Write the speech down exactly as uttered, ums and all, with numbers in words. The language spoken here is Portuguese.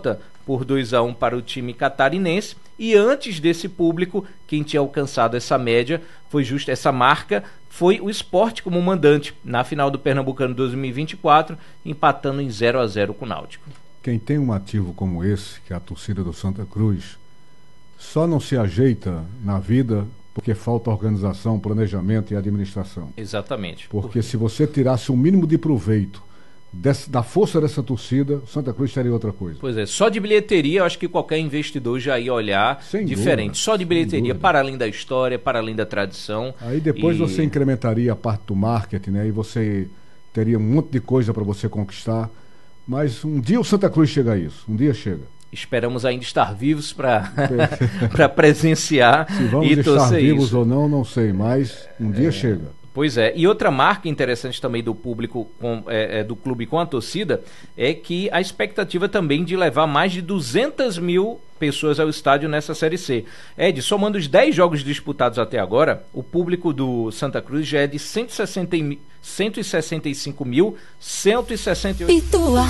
derrota por dois a um para o time catarinense. E antes desse público, quem tinha alcançado essa média, foi justo essa marca, foi o Sport como mandante na final do Pernambucano dois mil e vinte e quatro, empatando em zero a zero com o Náutico. Quem tem um ativo como esse, que é a torcida do Santa Cruz, só não se ajeita na vida porque falta organização, planejamento e administração. Exatamente. Porque Por quê? se você tirasse o mínimo de proveito desse, da força dessa torcida, Santa Cruz seria outra coisa. Pois é, só de bilheteria eu acho que qualquer investidor já ia olhar Sem diferente. dúvida, só de bilheteria, sem para além da história, para além da tradição. Aí depois e... você incrementaria a parte do marketing, né? E você teria um monte de coisa para você conquistar. Mas um dia o Santa Cruz chega a isso, um dia chega. Esperamos ainda estar vivos para para presenciar Se vamos e estar torcer vivos isso. ou não, não sei, mas um dia chega. Pois é, e outra marca interessante também do público, com, é, é, do clube com a torcida, é que a expectativa também de levar mais de duzentas mil pessoas ao estádio nessa Série C. Ed, somando os dez jogos disputados até agora, o público do Santa Cruz já é de cento e sessenta e cinco mil cento e sessenta e oito